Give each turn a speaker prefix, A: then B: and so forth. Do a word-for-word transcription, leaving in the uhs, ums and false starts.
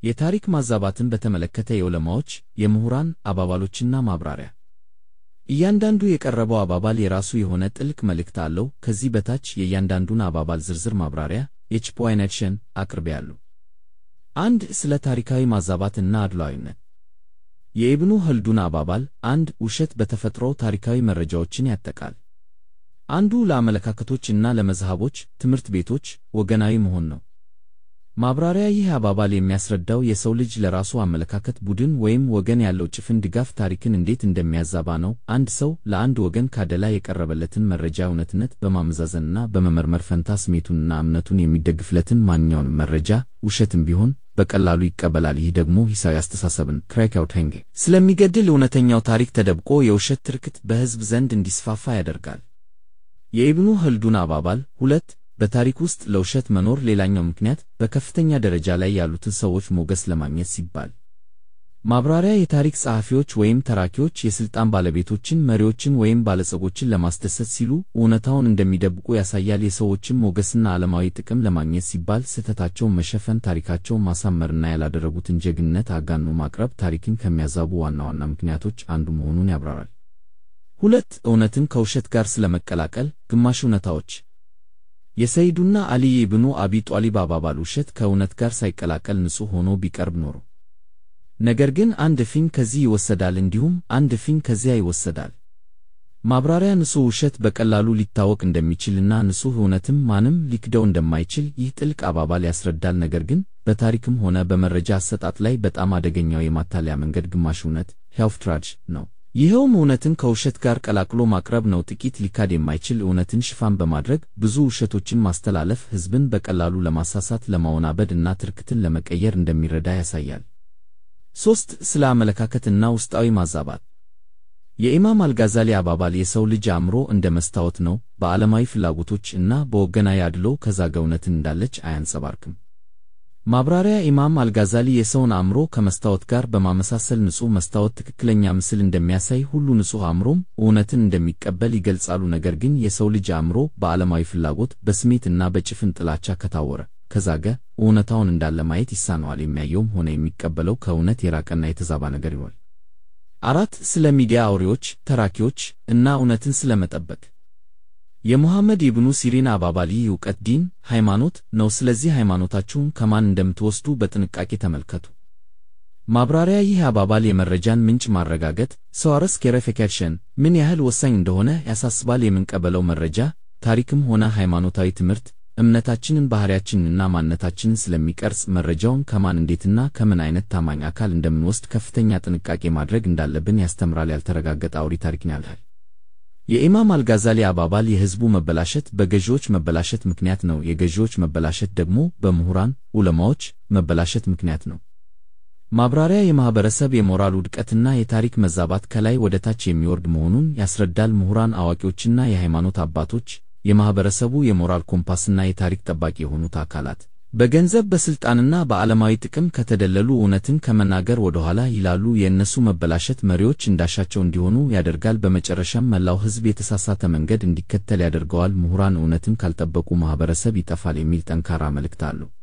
A: የታሪክ ማዛባትን በተመለከተ የዑለማዎች የምሁራን አባባሎችና ማብራሪያ። እያንዳንዱ የቀረበው አባባል የራሱ የሆነ ጥልቅ መልእክት አለው። ከዚህ በታች የእያንዳንዱን አባባል ዝርዝር ማብራሪያ ኤክስፕላኔሽን አቅርቤያለሁ። አንድ ስለ ታሪካዊ ማዛባትና አድሏዊነት። የኢብኑ ኸልዱን አባባል አንድ ውሸት በተፈጥሮው ታሪካዊ መረጃዎችን ያጠቃል። አንዱ ለአመለካከቶችና ለመዝሃቦች ትምህርት ቤቶች ወገናዊ መሆን ነው። ማብራሪያ ይህ አባባል የሚያስረዳው የሰው ልጅ ለራሱ አመለካከት ቡድን ወይም ወገን ያለው ጭፍን ድጋፍ ታሪክን እንዴት እንደሚያዛባ ነው። አንድ ሰው ለአንድ ወገን ካደላ የቀረበለትን መረጃ እውነትነት በማመዛዘንና በመመርመር ፈንታ ስሜቱንና እምነቱን የሚደግፍለትን ማንኛውንም መረጃ ውሸትም ቢሆን በቀላሉ ይቀበላል። ይህ ደግሞ ሂሳዊ አስተሳሰብን ክራይካውቲንግ ስለሚገድል እውነተኛው ታሪክ ተደብቆ የውሸት ትርክት በሕዝብ ዘንድ እንዲስፋፋ ያደርጋል። የኢብኑ ኸልዱን አባባል ሁለት በታሪክ ውስጥ ለውሸት መኖር ሌላኛው ምክንያት በከፍተኛ ደረጃ ላይ ያሉትን ሰዎች ሞገስ ለማግኘት ሲባል። ማብራሪያ የታሪክ ጸሐፊዎች ወይም ተራኪዎች የሥልጣን ባለቤቶችን፣ መሪዎችን ወይም ባለጸጎችን ለማስደሰት ሲሉ እውነታውን እንደሚደብቁ ያሳያል። የሰዎችን ሞገስና ዓለማዊ ጥቅም ለማግኘት ሲባል ስህተታቸውን መሸፈን፣ ታሪካቸውን ማሳመርና ያላደረጉትን ጀግንነት አጋኖ ማቅረብ ታሪክን ከሚያዛቡ ዋና ዋና ምክንያቶች አንዱ መሆኑን ያብራራል። ሁለት እውነትን ከውሸት ጋር ስለመቀላቀል ግማሽ እውነታዎች። የሰይዱና አሊ ኢብኑ አቢ ጧሊብ አባባል ውሸት ከእውነት ጋር ሳይቀላቀል ንጹሕ ሆኖ ቢቀርብ ኖሮ። ነገር ግን አንድ እፍኝ ከዚህ ይወሰዳል፣ እንዲሁም አንድ እፍኝ ከዚያ ይወሰዳል። ማብራሪያ ንጹሕ ውሸት በቀላሉ ሊታወቅ እንደሚችልና ንጹሕ እውነትም ማንም ሊክደው እንደማይችል ይህ ጥልቅ አባባል ያስረዳል። ነገር ግን በታሪክም ሆነ በመረጃ አሰጣጥ ላይ በጣም አደገኛው የማታለያ መንገድ ግማሽ እውነት ሄልፍትራጅ ነው። ይኸውም እውነትን ከውሸት ጋር ቀላቅሎ ማቅረብ ነው። ጥቂት ሊካድ የማይችል እውነትን ሽፋን በማድረግ ብዙ ውሸቶችን ማስተላለፍ ሕዝብን በቀላሉ ለማሳሳት፣ ለማወናበድ እና ትርክትን ለመቀየር እንደሚረዳ ያሳያል። ሦስት ስለ አመለካከትና ውስጣዊ ማዛባት። የኢማም አልጋዛሊ አባባል የሰው ልጅ አእምሮ እንደ መስታወት ነው፣ በዓለማዊ ፍላጎቶች እና በወገናዊ አድሎ ከዛገ እውነትን እንዳለች አያንጸባርቅም። ማብራሪያ ኢማም አልጋዛሊ የሰውን አእምሮ ከመስታወት ጋር በማመሳሰል ንጹሕ መስታወት ትክክለኛ ምስል እንደሚያሳይ ሁሉ ንጹሕ አእምሮም እውነትን እንደሚቀበል ይገልጻሉ። ነገር ግን የሰው ልጅ አእምሮ በዓለማዊ ፍላጎት፣ በስሜትና በጭፍን ጥላቻ ከታወረ ከዛገ እውነታውን እንዳለ ማየት ይሳነዋል። የሚያየውም ሆነ የሚቀበለው ከእውነት የራቀና የተዛባ ነገር ይሆናል። አራት ስለ ሚዲያ አውሬዎች፣ ተራኪዎች እና እውነትን ስለመጠበቅ። የሙሐመድ ኢብኑ ሲሪን አባባል ይህ ዕውቀት ዲን ሃይማኖት ነው፣ ስለዚህ ሃይማኖታችሁን ከማን እንደምትወስዱ በጥንቃቄ ተመልከቱ። ማብራሪያ ይህ አባባል የመረጃን ምንጭ ማረጋገጥ ሶርስ ቬሪፊኬሽን ምን ያህል ወሳኝ እንደሆነ ያሳስባል። የምንቀበለው መረጃ ታሪክም ሆነ ሃይማኖታዊ ትምህርት እምነታችንን፣ ባህሪያችንንና ማንነታችንን ስለሚቀርጽ መረጃውን ከማን እንዴትና ከምን አይነት ታማኝ አካል እንደምንወስድ ከፍተኛ ጥንቃቄ ማድረግ እንዳለብን ያስተምራል። ያልተረጋገጠ አውሪ ታሪክን ያልሃል። የኢማም አልጋዛሊ አባባል የሕዝቡ መበላሸት በገዢዎች መበላሸት ምክንያት ነው፣ የገዢዎች መበላሸት ደግሞ በምሁራን ዑለማዎች መበላሸት ምክንያት ነው። ማብራሪያ የማህበረሰብ የሞራል ውድቀትና የታሪክ መዛባት ከላይ ወደ ታች የሚወርድ መሆኑን ያስረዳል። ምሁራን፣ አዋቂዎችና የሃይማኖት አባቶች የማህበረሰቡ የሞራል ኮምፓስና የታሪክ ጠባቂ የሆኑት አካላት በገንዘብ በስልጣንና በዓለማዊ ጥቅም ከተደለሉ እውነትን ከመናገር ወደ ኋላ ይላሉ። የእነሱ መበላሸት መሪዎች እንዳሻቸው እንዲሆኑ ያደርጋል። በመጨረሻም መላው ሕዝብ የተሳሳተ መንገድ እንዲከተል ያደርገዋል። ምሁራን እውነትን ካልጠበቁ ማህበረሰብ ይጠፋል የሚል ጠንካራ መልእክት አለው።